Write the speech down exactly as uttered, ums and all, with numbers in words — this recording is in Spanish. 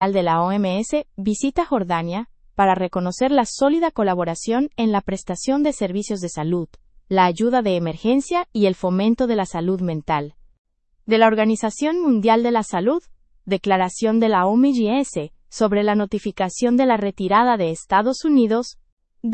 de la O M S visita Jordania para reconocer la sólida colaboración en la prestación de servicios de salud, la ayuda de emergencia y el fomento de la salud mental. De la Organización Mundial de la Salud, Declaración de la O M S sobre la notificación de la retirada de Estados Unidos